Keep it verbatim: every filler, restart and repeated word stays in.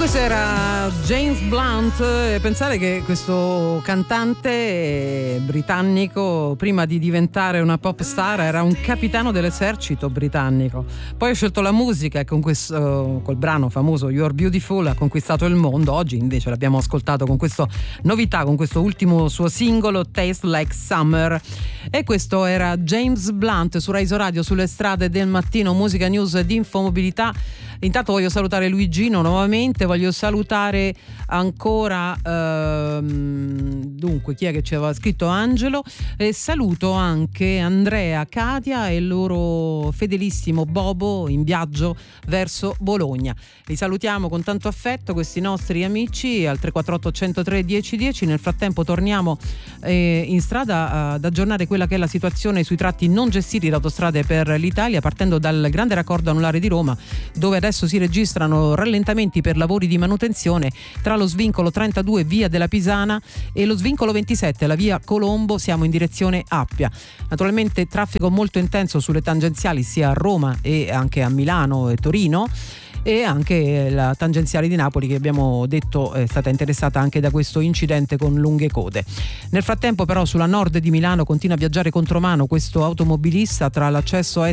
Questo era James Blunt, e pensare che questo cantante britannico prima di diventare una pop star era un capitano dell'esercito britannico, poi ha scelto la musica e con questo, col brano famoso You're Beautiful ha conquistato il mondo. Oggi invece l'abbiamo ascoltato con questa novità, con questo ultimo suo singolo Taste Like Summer, e questo era James Blunt su Rai Radio, sulle strade del mattino, musica, news ed infomobilità. Intanto voglio salutare Luigino nuovamente, voglio salutare ancora ehm, dunque chi è che ci aveva scritto? Angelo, e saluto anche Andrea, Katia e il loro fedelissimo Bobo in viaggio verso Bologna. Li salutiamo con tanto affetto, questi nostri amici, al tre quattro otto uno zero tre uno zero uno zero. Nel frattempo torniamo eh, in strada ad aggiornare quella che è la situazione sui tratti non gestiti da Autostrade per l'Italia, partendo dal grande raccordo anulare di Roma, dove adesso si registrano rallentamenti per lavori di manutenzione tra lo svincolo trentadue via della Pisana e lo svincolo ventisette la via Colombo, siamo in direzione Appia. Naturalmente traffico molto intenso sulle tangenziali sia a Roma e anche a Milano e Torino, e anche la tangenziale di Napoli, che abbiamo detto è stata interessata anche da questo incidente con lunghe code. Nel frattempo però sulla nord di Milano continua a viaggiare contromano questo automobilista tra l'accesso